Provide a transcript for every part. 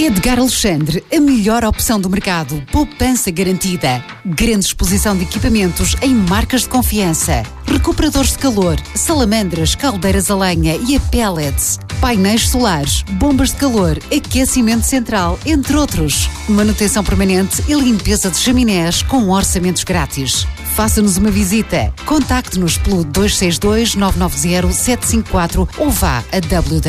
Edgar Alexandre, a melhor opção do mercado. Poupança garantida. Grande exposição de equipamentos em marcas de confiança. Recuperadores de calor, salamandras, caldeiras a lenha e a pellets. Painéis solares, bombas de calor, aquecimento central, entre outros. Manutenção permanente e limpeza de chaminés com orçamentos grátis. Faça-nos uma visita. Contacte-nos pelo 262-990-754 ou vá a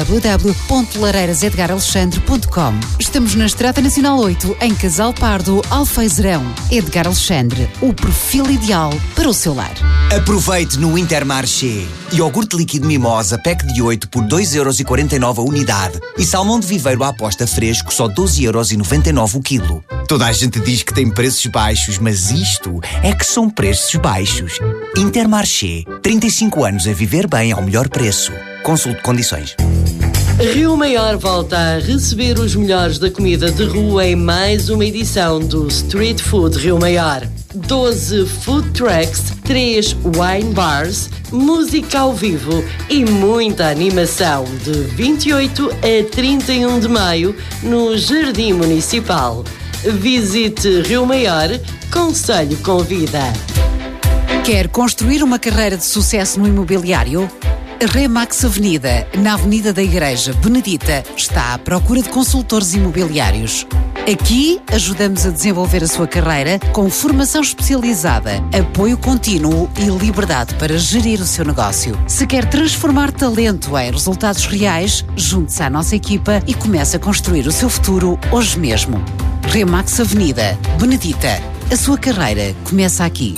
www.lareirasedgaralexandre.com. Estamos na Estrada Nacional 8, em Casal Pardo, Alfeizerão. Edgar Alexandre, o perfil ideal para o seu lar. Aproveite no Intermarché. Iogurte líquido Mimosa, pack de 8 por 2,49€ a unidade. E salmão de viveiro à aposta fresco, só 12,99€ o quilo. Toda a gente diz que tem preços baixos, mas isto é que são preços baixos. Intermarché. 35 anos a viver bem ao melhor preço. Consulte condições. Rio Maior volta a receber os melhores da comida de rua em mais uma edição do Street Food Rio Maior. 12 food trucks, 3 wine bars, música ao vivo e muita animação de 28 a 31 de maio no Jardim Municipal. Visite Rio Maior, Conselho Convida. Quer construir uma carreira de sucesso no imobiliário? A Remax Avenida, na Avenida da Igreja Benedita, está à procura de consultores imobiliários. Aqui ajudamos a desenvolver a sua carreira com formação especializada, apoio contínuo e liberdade para gerir o seu negócio. Se quer transformar talento em resultados reais, junte-se à nossa equipa e comece a construir o seu futuro hoje mesmo. Remax Avenida, Benedita. A sua carreira começa aqui.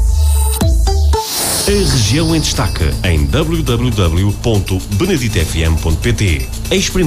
A região em destaque em www.beneditafm.pt.